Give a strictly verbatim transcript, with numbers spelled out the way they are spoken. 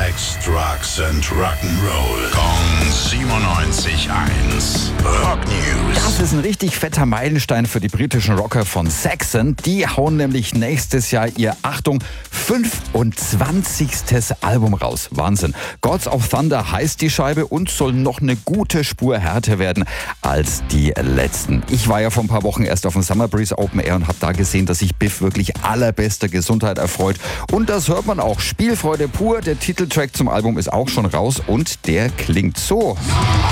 Sex, Drugs and Rock'n'Roll. Kong siebenundneunzig eins. Rock News. Das ist ein richtig fetter Meilenstein für die britischen Rocker von Saxon. Die hauen nämlich nächstes Jahr ihr, Achtung, fünfundzwanzigstes Album raus. Wahnsinn. Gods of Thunder heißt die Scheibe und soll noch eine gute Spur härter werden als die letzten. Ich war ja vor ein paar Wochen erst auf dem Summer Breeze Open Air und habe da gesehen, dass sich Biff wirklich allerbester Gesundheit erfreut. Und das hört man auch. Spielfreude pur. Der Titeltrack zum Album ist auch schon raus und der klingt so.